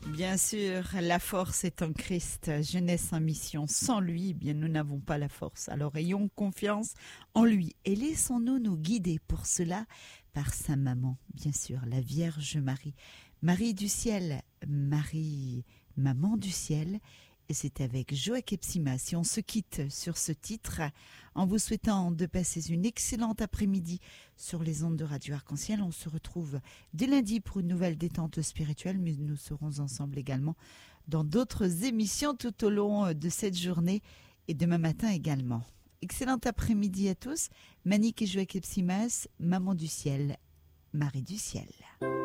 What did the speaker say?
Bien sûr, la force est en Christ, jeunesse en mission. Sans lui, bien nous n'avons pas la force. Alors ayons confiance en lui et laissons-nous nous guider pour cela par sa maman, bien sûr, la Vierge Marie. Marie du ciel, Marie, maman du ciel. Et c'est avec joie qu'Epsimas. Et on se quitte sur ce titre en vous souhaitant de passer une excellente après-midi sur les ondes de Radio Arc-en-Ciel. On se retrouve dès lundi pour une nouvelle détente spirituelle, mais nous serons ensemble également dans d'autres émissions tout au long de cette journée et demain matin également. Excellent après-midi à tous. Manique et Joachim Epsimas, maman du ciel, Marie du ciel.